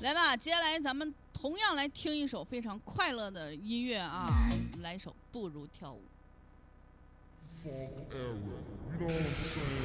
来吧，接下来咱们同样来听一首非常快乐的音乐啊，来一首《不如跳舞》。 Folk era, you know what I'm saying?